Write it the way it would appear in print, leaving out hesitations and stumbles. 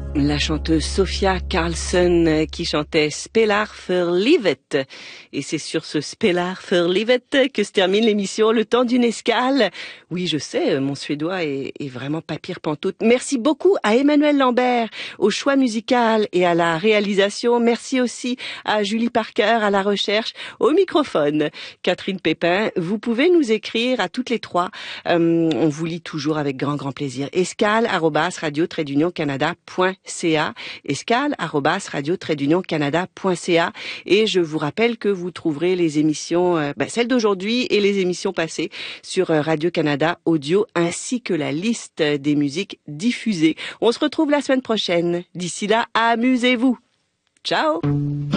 La chanteuse Sofia Carlsson qui chantait Spelar för livet. Et c'est sur ce Spelar för livet que se termine l'émission Le temps d'une escale. Oui, je sais, mon suédois est vraiment pas pire pantoute. Merci beaucoup à Emmanuel Lambert, au choix musical et à la réalisation. Merci aussi à Julie Parker à la recherche, au microphone. Catherine Pépin, vous pouvez nous écrire à toutes les trois. On vous lit toujours avec grand plaisir. escale@radio-canada.ca escale@radio-canada.ca et je vous rappelle que vous trouverez les émissions, celles d'aujourd'hui et les émissions passées sur Radio-Canada Audio ainsi que la liste des musiques diffusées. On se retrouve la semaine prochaine. D'ici là, amusez-vous. Ciao!